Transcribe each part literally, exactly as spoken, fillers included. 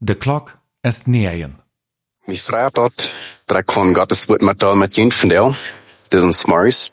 De klok is negen. Mijn vrouw dat, dat ik kon Gottes woord met, uh, met je verdeel. Dit is een smarries.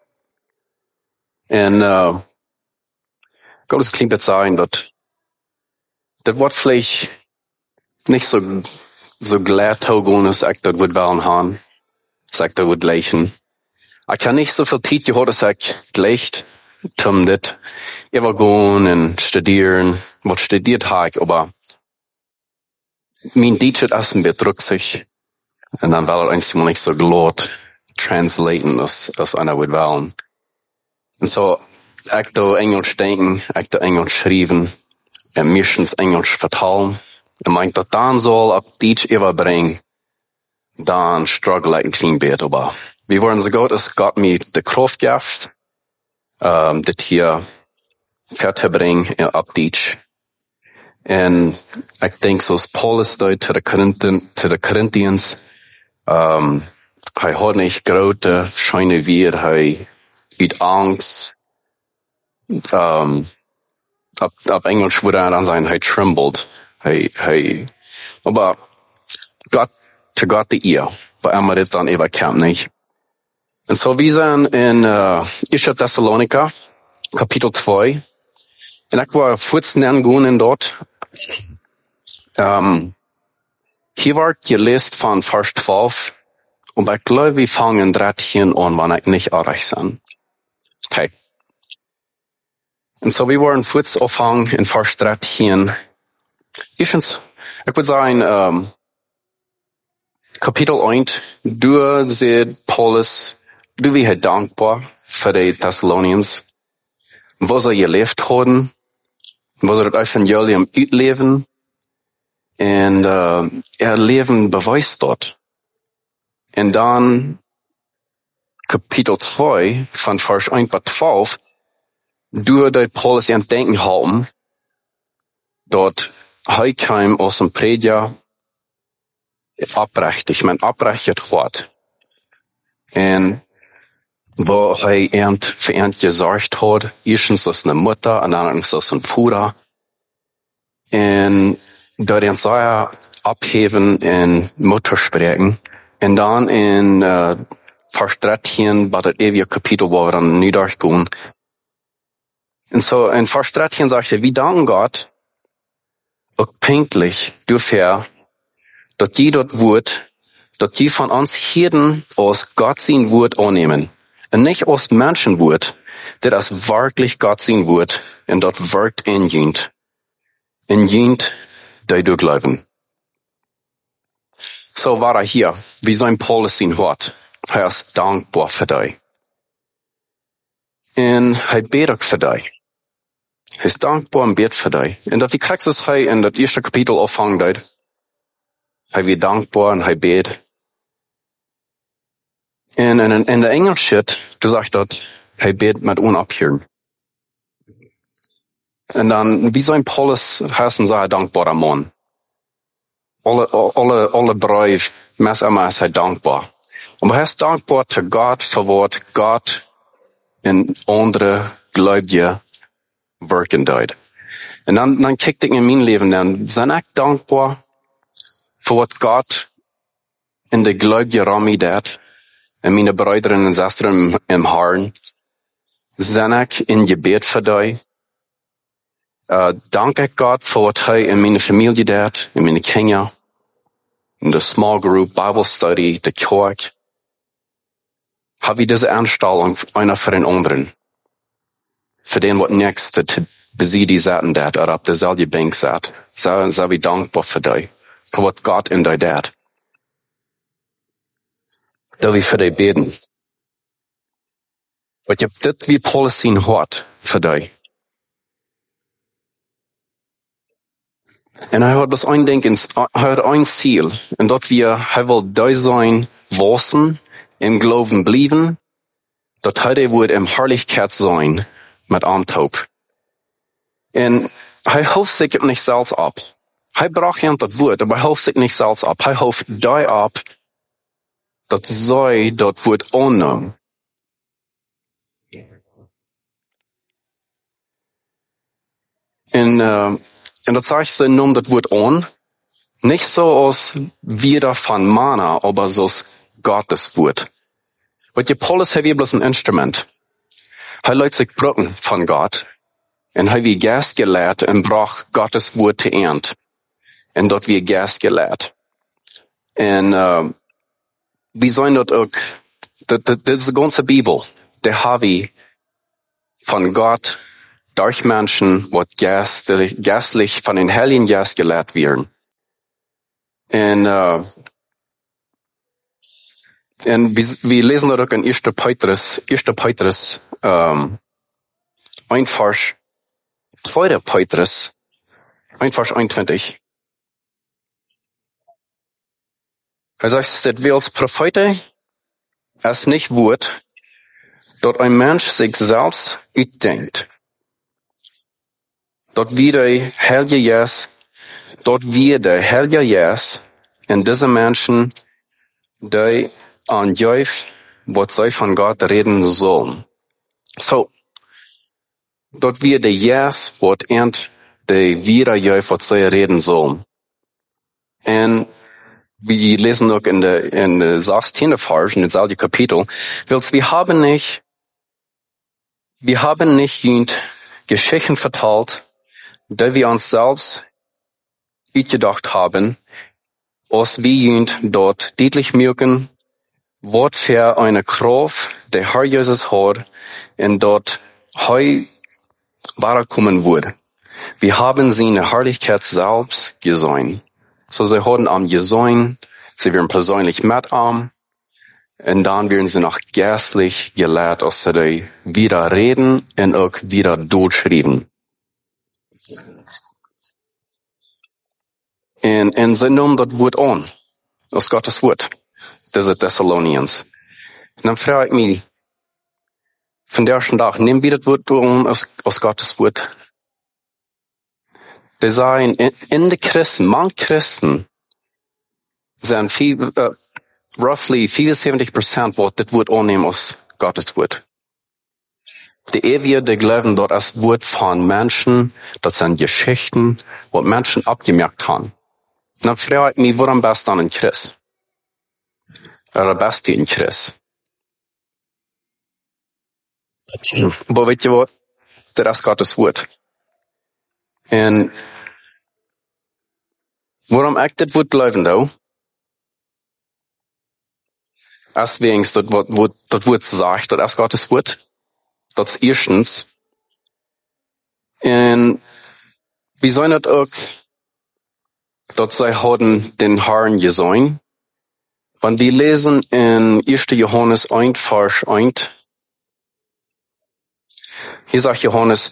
En, uh, ik wil eens een klein beetje zeggen dat, dat wordt vielleicht niet zo, zo glatt houden als ik dat would willen hebben. Als ik dat would lezen. Ik heb niet zoveel tijd gehad als ik gelecht, om dit even gaan en studeren. Wat studiert heb ik, aber mijn Deutsch is een beetje rücksicht. En dan wel er eigenlijk niet zo glad translaten als, als einer would willen. En zo, ik doe Engels denken, ik doe Engels schrijven, en meestens Engels vertalen. En meint dat dan zal op Deutsch overbrengen, dan struggle ik een klein beetje, aber wie worden so gut, es Gott mir de Kraft geeft, um, dit hier verzubringen op Deutsch. En ik denk zoals Paulus deed to the Corinthians, to the Corinthians, um, hij had niet grote schijne weer, hij uit angst, um, op, op Engels würde er dan zijn, hij trembled, hij, hij, aber Gott, to Gott die eer, bei ihm dit dan even kamp niet. En zo, we zijn in uh, Eerste Thessalonica, kapitel twee. En ik wil voets gaan in dort. Um, hier wordt gelezen van vers twaalf. En ik geloof, we vangen dertien aan, wanneer ik niet erg ben. Oké. En zo, we worden voets opvangen in vers dertien. Eerstens, ik wil zeggen, um, kapitel één, du zegt Paulus, du wie hij dankbaar voor de Thessalonians, wat ze geleefd hadden, wat ze het evangelium uitleven, en uh, er leven bewijst dat. En dan, kapitel twee, van vers één tot twaalf, du dat Paulus aan het denken houden, dat hij kwam als een prediker oprecht, ik ben oprecht het woord. En waar hij ernt voor ernt gezorgd had, eerstens als een moeder en dan als een vader. En door den zou opheven en moeder spreken. En dan in uh, vers dertien, bij het eeuwige kapitel waar we dan nu doorgaan. En zo in vers dertien zegt hij, wie danken God, ook pünktlich, dafür, dat je dat woord, dat je van ons heden als Gott zijn woord aannemen. En niet als mensenwoord, dat is werkelijk Gott zijn woord, en dat werkt in jent. In jent, die du geloven. Zo war er hier, wie zijn Paulus zijn woord. Hij is dankbaar voor die. En hij bedt ook voor die. Hij is dankbaar en bedt voor die. En dat wie krijgt is hij in dat eerste kapitel opvangt uit. Hij weer dankbaar en hij bedt. En in, in de Engels shit, du sagst dat, hij bedt met onophieren. En dan, wie zijn Paulus, hij is een zeer dankbare man. Alle, alle, alle bedrijf, mes immer is hij dankbaar. Maar hij is dankbaar te God voor wat God in andere gelovigen werken doet. En dan, dan kijk ik in mijn leven, dan ben ik dankbaar voor wat God in de gelovigen Rami deed. En mijn broeders en zusters im Herrn, zijn ik in gebed voor die. Uh, dank ik God voor wat hij in mijn familie deed, in mijn kinderen, in de small group, Bible study, de kerk. Heb ik deze aanstelling einer voor den anderen. Voor den wat niks te bezien zaten deed, of op dezelfde bank zat. Zijn so, we dankbaar voor die. Voor wat God in die deed. Dat we voor die beden. Want je hebt dit wie Paulus zien hoort voor die. En hij had dus een denken, hij had een ziel. En dat we, hij wil die zijn, wassen, in geloven blijven, dat hij die woord in herrlichkeit zijn, met aantoop. En hij hoeft zich niet zelfs op. Hij bracht aan dat woord, maar hij hoeft zich niet zelfs op. Hij hoeft die op, dat zij dat woord aannemen. En, uh, en dat zegt ze, noem dat woord aan. Nicht so als wieder von Mana, aber so als Gottes Wort. Weil je Paulus hat wie bloß ein Instrument. Er lässt sich brücken von Gott. Und er wie Geist gelehrt und braucht Gottes Wort zu ernten. Und dort wie Geist gelehrt. Und, uh, wir sollen dort auch, das, das, das ist die ganze Bibel. Der haben wir von Gott durch Menschen, was geistlich, geistlich von den Heiligen Geist gelehrt werden. Und, uh, und wir, wir lesen dort auch in erster Petrus, erster Petrus, um, ein Vers, zweiter Petrus, ein Vers einundzwanzig. Er sagt, dass wir als Propheten es nicht wird, dort ein Mensch sich selbst utdenkt. Dort wie der Heilige Geist, dort wie der Heilige Geist in diese Menschen, die an Jäuf, was sie von Gott reden sollen. So, dort wie der Geist, was ernt, die wieder Jäuf, was sie reden sollen. Und wir lesen auch in der, in der sechzehnten Vers, in dem Kapitel, weil wir haben nicht, wir haben nicht jüngst Geschichten verteilt, die wir uns selbst ausgedacht haben, als wir jüngst dort deutlich merken, was für eine Kraft der Herr Jesus hat, und dort heu kommen wird. Wir haben seine Herrlichkeit selbst gesehen. So, sie haben am gesehen, sie werden persönlich mit am, und dann werden sie noch geistlich gelehrt, als sie wieder reden und auch wieder durchschreiben. Und, und sie nehmen das Wort an, aus Gottes Wort, diese Thessalonians. Und dann frage ich mich, von der ersten Tag, nehmen wir das Wort an, aus, aus Gottes Wort? Die sagen, in, in den Christen, manche Christen, sind viel, uh, roughly vierundsiebzig Prozent, was das Wort annehmen aus Gottes Wort. Die Ewige, die glauben dort als Wort von Menschen, das sind Geschichten, was Menschen abgemerkt haben. Dann frage ich mich, wo am besten ein Christ? Oder am besten ein Christ? Aber weißt du was? Das ist Gottes Wort. Und warum ich das Wort glauben da? Als wenigstens das Wort, das Wort sagt, das ist Gottes Wort. Das ist erstens. Und wir sollen das auch, dass sie haben den Herrn gesehen. Wenn wir lesen in erster Johannes eins, Vers eins, hier sagt Johannes,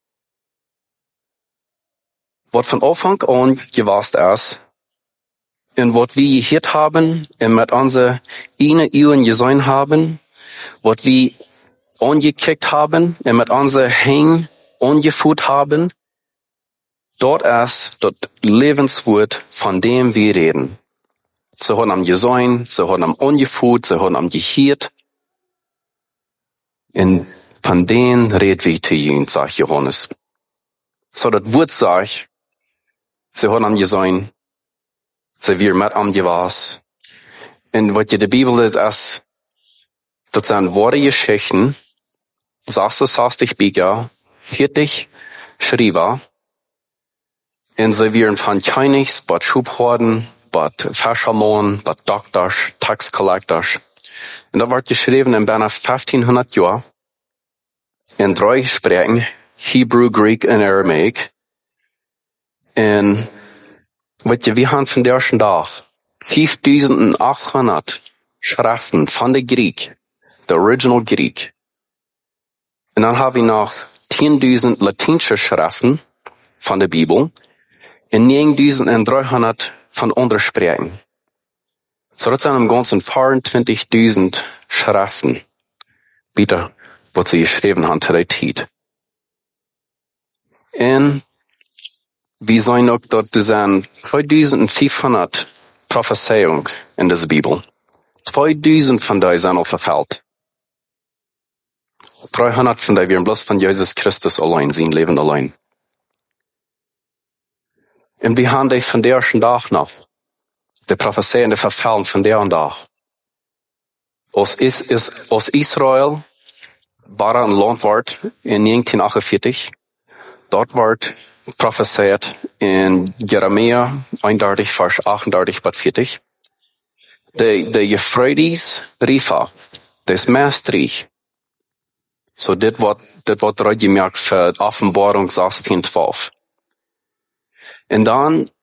was von Anfang an gewusst ist, und was wir gehört haben, und mit unseren Augen gesehen haben, was wir angekickt haben, und mit unseren Händen angeführt haben, dort ist das Lebenswort, von dem wir reden. Sie haben am gesehen, sie haben am angeführt, sie haben am gehört, und von denen redet wir zu ihnen, sagt Johannes. So, das Wort sagt, sie haben am gesehen, sie wir mit am gewas. Und was die Bibel ist, das sind wahre Geschichten, sechzig, sechzig Bücher, vierzig Schreiber, und sie werden von Königs, bad Schubhorden, bad Fischermann, bad Doktors, Tax Collectors. Und da wird geschrieben in beinahe fünfzehnhundert Jahren, in drei Sprachen, Hebrew, Greek und Aramaic. Und, weißt du, wir haben von der ersten Tag fünftausendachthundert Schriften von der Greek, der Original Greek. Und dann haben wir noch zehntausend latinische Schriften von der Bibel und neuntausenddreihundert von anderen Sprachen. So, das sind im Ganzen vierundzwanzigtausend Schriften, bitte, was sie geschrieben haben zu der Zeit. Und wir sehen auch, dass es sind zweitausendfünfhundert Prophezeiungen in dieser Bibel. zweitausend von denen sind auf der Welt. dreihundert von denen werden bloß von Jesus Christus allein, sein Leben allein. En vi han det von der ersten dag nog. De profetieën de vervallen van der dag. Als, is, is, als Israel bara een land wordt in negentien achtenveertig, dort wordt prophesied in Jeremia eenendertig vers achtendertig tot veertig. De, de Euphrates River, des Maastricht. So dit wordt, dit wordt eruit gemerkt voor Offenbarung zestien twaalf. En dan